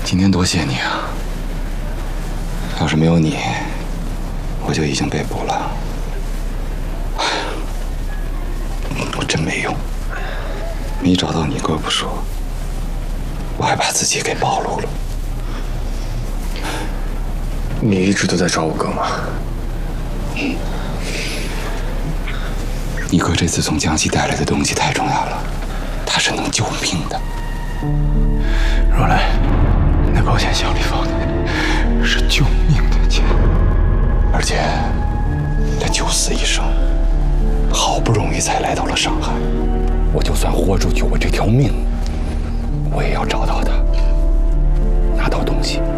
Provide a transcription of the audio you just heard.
今天多谢你啊！要是没有你，我就已经被捕了。我真没用，没找到你哥不说，我还把自己给暴露了。 你一直都在找我哥吗？ 你哥这次从江西带来的东西太重要了，它是能救命的。若兰，那保险箱里放的是救命的钱，而且他九死一生，好不容易才来到了上海。我就算豁出去我这条命，我也要找到他，拿到东西。